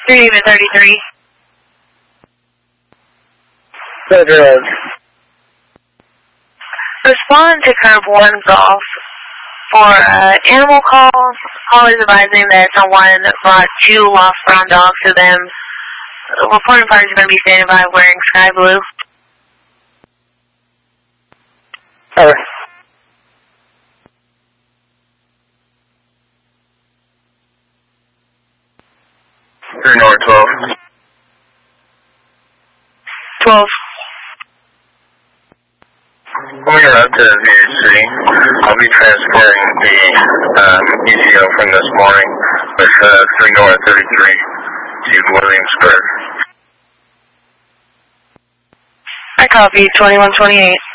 David 33. Road. Respond to curb 1 Golf for animal call. Call is advising that someone brought 2 lost brown dogs to them. Reporting parties are going to be standing by wearing sky blue. Over. North 12. 12. Going up to VHC, I'll be transporting the ECO from this morning with 3 North 33 to Williamsburg. I copy 2128.